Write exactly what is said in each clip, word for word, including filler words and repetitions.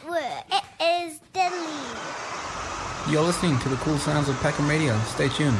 word. It is deadly. You're listening to the cool sounds of Peckham Radio. Stay tuned.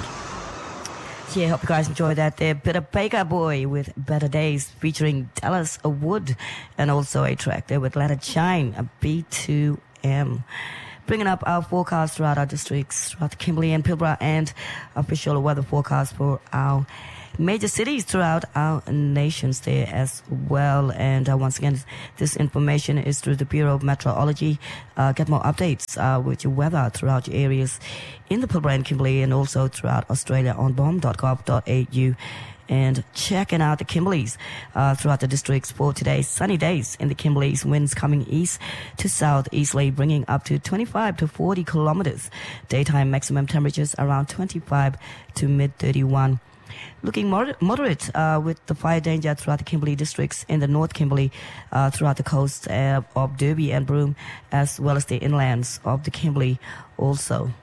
Yeah, hope you guys enjoyed that there. Bit of Baker Boy with Better Days featuring Dallas Wood, and also a track there with Let It Shine, a B two M. Bringing up our forecast throughout our districts, throughout Kimberley and Pilbara, and official weather forecast for our major cities throughout our nations there as well. And uh, once again, this information is through the Bureau of Meteorology. Uh, get more updates uh, with your weather throughout your areas in the Pilbara and Kimberley, and also throughout Australia on bomb dot gov dot a u. And checking out the Kimberleys uh, throughout the districts for today. Sunny days in the Kimberleys, winds coming east to southeasterly, bringing up to twenty-five to forty kilometers. Daytime maximum temperatures around twenty-five to mid thirty-one. Looking moder- moderate uh, with the fire danger throughout the Kimberley districts in the North Kimberley, uh, throughout the coast uh, of Derby and Broome, as well as the inlands of the Kimberley also.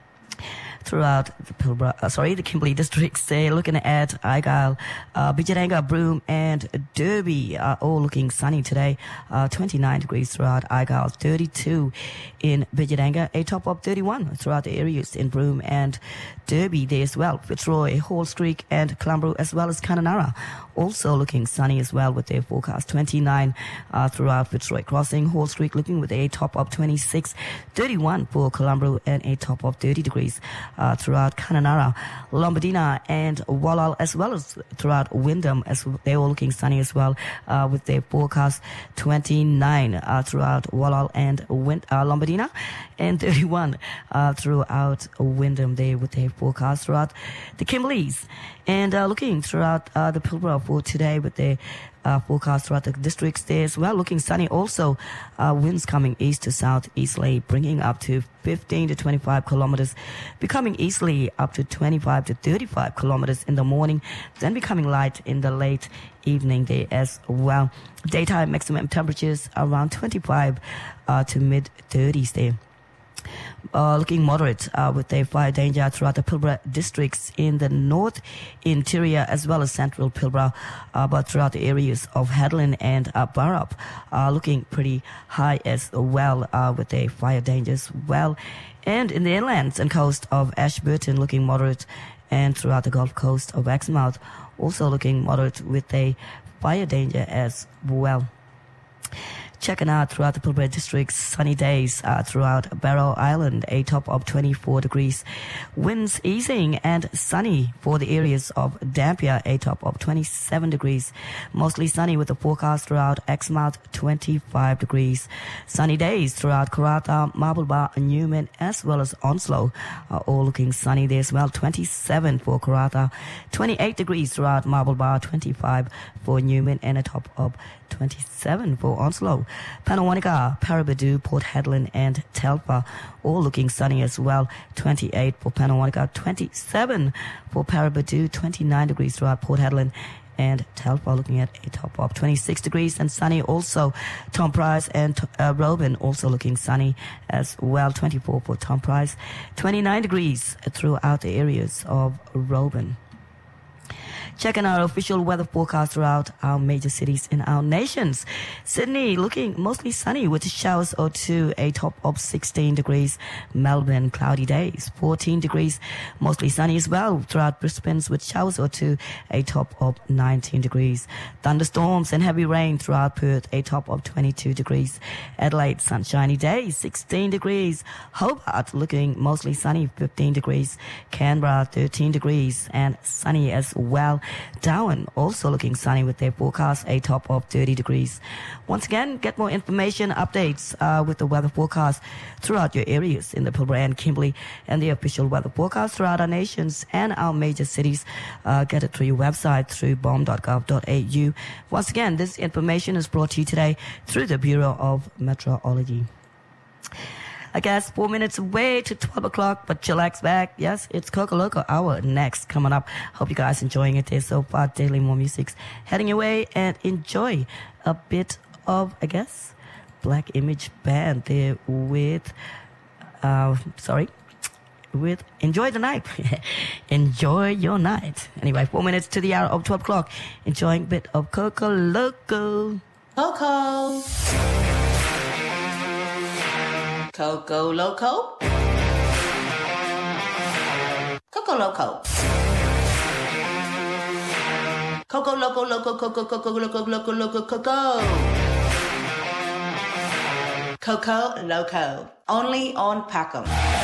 Throughout the Pilbara, uh, sorry, the Kimberley districts, they're looking at Argyle, uh, Bijaranga, Broome, and Derby are all looking sunny today. Uh, twenty-nine degrees throughout Argyle, thirty-two in Bijaranga, a top of thirty-one throughout the areas in Broome and Derby there as well. Fitzroy, Halls Creek, and Clumbrew, as well as Kununurra, also looking sunny as well with their forecast. twenty-nine uh, throughout Fitzroy Crossing, Halls Creek looking with a top of twenty-six, thirty-one for Clumbrew, and a top of thirty degrees. Uh, throughout Kununurra, Lombardina, and Wallal, as well as throughout Wyndham, as they're all looking sunny as well uh, with their forecast. twenty-nine uh, throughout Wallal and Wind- uh, Lombardina, and thirty-one uh, throughout Wyndham there with their forecast throughout the Kimberleys. And uh, looking throughout uh, the Pilbara for today with their Uh, forecast throughout the districts there as well, looking sunny. Also, uh, winds coming east to southeasterly, bringing up to fifteen to twenty-five kilometers, becoming easterly up to twenty-five to thirty-five kilometers in the morning, then becoming light in the late evening there as well. Daytime maximum temperatures around twenty-five uh, to mid thirties there. Uh, looking moderate uh, with a fire danger throughout the Pilbara districts in the north interior as well as central Pilbara, uh, but throughout the areas of Hedland and uh, Burrup uh, looking pretty high as well uh, with a fire danger as well. And in the inlands and coast of Ashburton looking moderate, and throughout the Gulf Coast of Exmouth also looking moderate with a fire danger as well. Checking out throughout the Pilbara districts, sunny days uh, throughout Barrow Island, a top of twenty-four degrees. Winds easing and sunny for the areas of Dampier, a top of twenty-seven degrees. Mostly sunny with the forecast throughout Exmouth, twenty-five degrees. Sunny days throughout Karratha, Marble Bar, Newman, as well as Onslow are all looking sunny there as well. twenty-seven for Karratha, twenty-eight degrees throughout Marble Bar, twenty-five for Newman, and a top of twenty-seven for Onslow. Panawanika, Paraburdoo, Port Hedland, and Telfer all looking sunny as well. twenty-eight for Panawanika, twenty-seven for Paraburdoo, twenty-nine degrees throughout Port Hedland and Telfer looking at a top of twenty-six degrees and sunny. Also Tom Price and uh, Robin also looking sunny as well. twenty-four for Tom Price, twenty-nine degrees throughout the areas of Robin. Checking our official weather forecast throughout our major cities in our nations. Sydney looking mostly sunny with showers or two, a top of sixteen degrees. Melbourne, cloudy days, fourteen degrees, mostly sunny as well. Throughout Brisbane with showers or two, a top of nineteen degrees. Thunderstorms and heavy rain throughout Perth, a top of twenty-two degrees. Adelaide, sunshiny days, sixteen degrees. Hobart looking mostly sunny, fifteen degrees. Canberra, thirteen degrees and sunny as well. Darwin also looking sunny with their forecast, a top of thirty degrees. Once again, get more information, updates uh, with the weather forecast throughout your areas in the Pilbara and Kimberley, and the official weather forecast throughout our nations and our major cities. Uh, get it through your website through bomb dot gov dot a u. Once again, this information is brought to you today through the Bureau of Meteorology. I guess four minutes away to twelve o'clock, but chillax back. Yes, it's Coco Loco Hour next coming up. Hope you guys enjoying it there so far. Daily More Music's heading your way, and enjoy a bit of, I guess, Black Image Band there with, uh, sorry, with Enjoy the Night. Enjoy your night. Anyway, four minutes to the hour of twelve o'clock. Enjoying a bit of Coco Loco. Coco. Coco Loco. Coco Loco. Coco Loco Loco Coco Coco Loco Loco Loco Coco. Coco Loco. Only on Packham.